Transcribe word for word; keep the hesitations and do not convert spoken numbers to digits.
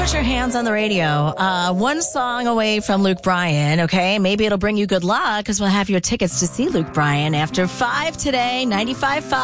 put your hands on the radio. Uh, one song away from Luke Bryan, okay? Maybe it'll bring you good luck because we'll have your tickets to see Luke Bryan after five today, ninety-five point five.